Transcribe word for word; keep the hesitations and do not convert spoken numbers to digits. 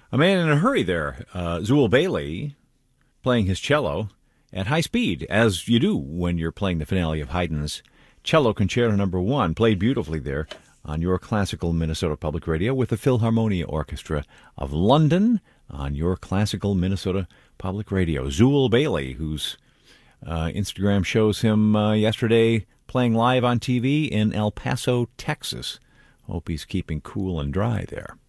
A man in a hurry there, uh, Zool Bailey, playing his cello at high speed, as you do when you're playing the finale of Haydn's Cello Concerto Number One, played beautifully there on your classical Minnesota Public Radio with the Philharmonia Orchestra of London on your classical Minnesota Public Radio. Zool Bailey, whose uh, Instagram shows him uh, yesterday playing live on T V in El Paso, Texas. Hope he's keeping cool and dry there.